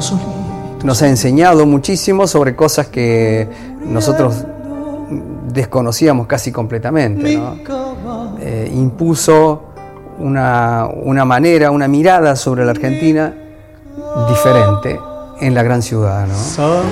nos ha enseñado muchísimo sobre cosas que nosotros desconocíamos casi completamente, ¿no? Impuso una manera, una mirada sobre la Argentina diferente en la gran ciudad, ¿no?